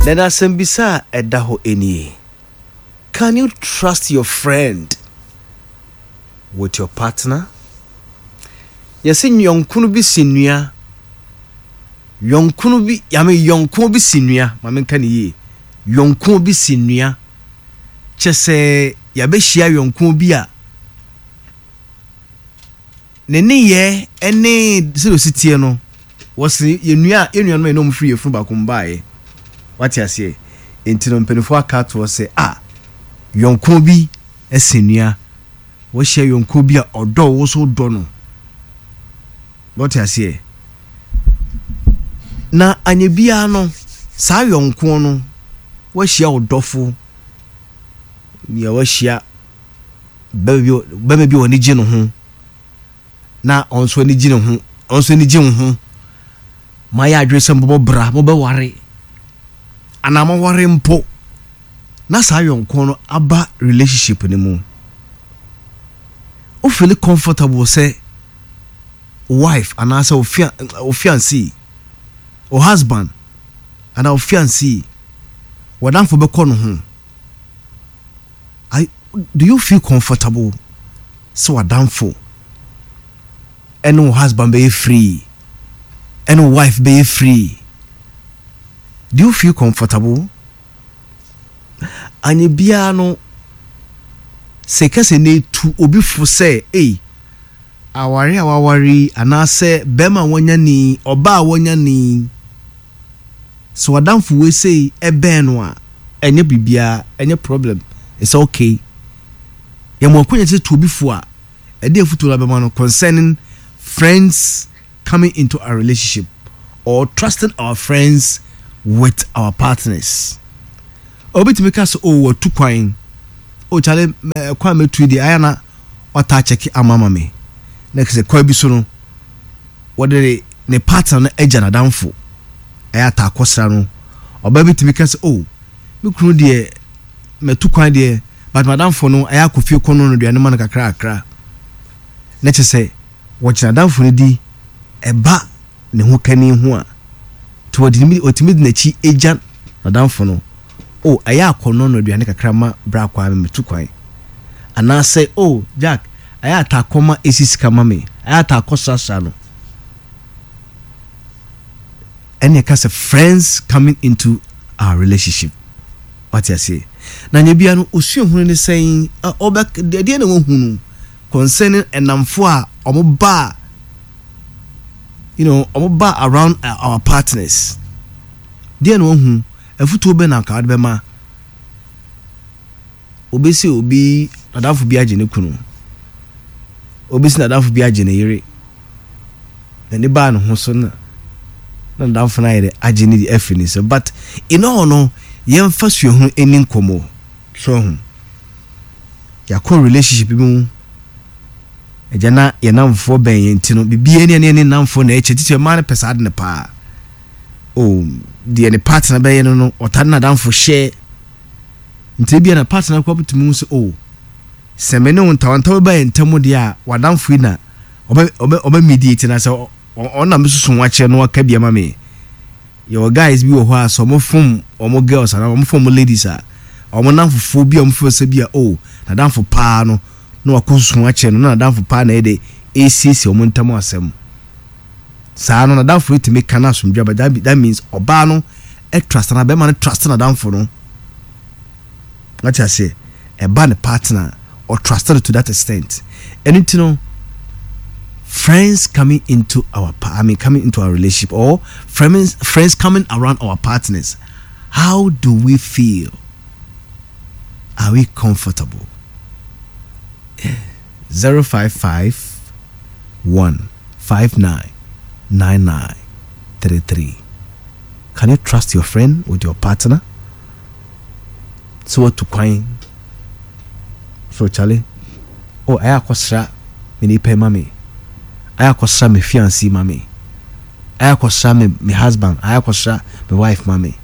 Then asembisa edaho eni. Can you trust your friend with your partner? Yesi yonkunu bi sinua. Yonkunu bi yame yonkunu bi sinua. Mame nka ni ye. Yonkunu bi sinua. Chese yabehia yonkunu bi a nene ye ene zero sitie no was yenua no me no free fru bakom baaye. What you say? Intino mpenifo aka to say yonko bi esenua wo hye yonko bi a odo wo so do no. What you say? Na anye bia no sa yonko no wo hye odofo ni wo hye bebe bi woni gye no ho na onso ni gye no ho onso ni gye ho ma ya adwese mbobo bra mo be ware anama ware mpo na sa yonko no aba relationship ni mu o feel comfortable say wife and as o fiancé o husband and o fiancé wadan fo be kono ho do you feel comfortable so wadan fo and o husband be free and o wife be free? Do you feel comfortable? Anye bia no se kase ne tu obi fo say awari anase bema wonya ni oba wonya ni so adamfo we say ebe no a enye bibia enye problem. It's okay. Ye mo akonya se tu obi fo a ede afuto la bema no concerning friends coming into a relationship or trusting our friends with our partners. Obiti because o tu kwan o chale kwa metu di ayana ota cheki amama me next kwa bi so no wode ne partner na eja na danfo ayata akosra no obabiti because me kunu de metu kwan de but madam fo no aya kofie kono no duane man kakra akra ne chese wo china danfo ne di eba ne ho kani ho a to otimi na chi ejan adamfo no aya akono no duane kakra ma bra kwa metu kwan ana say Jack aya ta koma esisika mame aya ta akosasa no any case of friends coming into our relationship. What you say na nyebia no osuo hunu ne saying obak de na wo hunu concerning enamfo a omoba omoba around our partners. Dear no hu afuto be na ka de ma obesi obi adafo bi agene kunu obesi na adafo bi agene yire na ne ba no ho so na adafo na yire agene di afini so but no yemfa suo hu eni nkomo so hu yakọ relationship mu ejana yenamfo ben yentino bibie ne namfo na eche tete ma ne pesade ne pa de ne partner be yeno no otane na damfo share nte bia na partner ko butumi so semene wontawantaw ba yentamo de a wadamfo na oba mediate na so ona mesusu wache no aka bia ma me your guys bi wo ho aso mo fom omo girls and omo fom ladies a omo namfo bia omo fo se bia na damfo pa no no akosusu wache no na damfo pa na ede ACC omo ntamo asem sa no na damfo itimi kana somdwa but that means oba no trust na be man trust na damfo no what I say a bad partner or trusted to that extent. Anything friends coming into coming into our relationship or friends coming around our partners, how do we feel? Are we comfortable? 055 159 9933. Can you trust your friend with your partner? So what to coin? So Charlie, aya kwasra me ni pe mami. Aya kwasra me fiancé mami. Aya kwasra me husband, aya kwasra me wife mami.